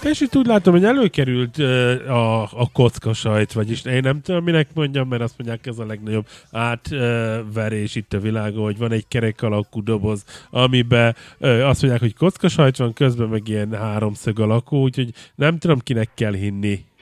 És itt úgy látom, hogy előkerült a kockasajt, vagyis én nem tudom, minek mondjam, mert azt mondják, ez a legnagyobb átverés itt a világon, hogy van egy kerek alakú doboz, amiben azt mondják, hogy kockasajt van, közben meg ilyen háromszög alakú, úgyhogy nem tudom, kinek kell hinni.